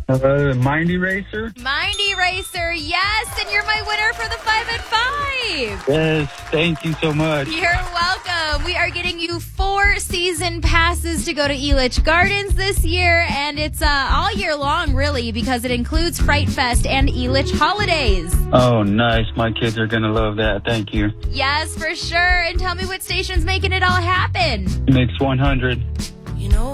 Mind Eraser? Mind Eraser, yes, and you're my winner for the 5 at 5. Yes, thank you so much. You're welcome. We are getting you 4 season passes to go to Elitch Gardens this year, and it's all year long, really, because it includes Fright Fest and Elitch holidays. Oh, nice. My kids are going to love that. Thank you. Yes, for sure. And tell me what station's making it all happen. Mix 100. You know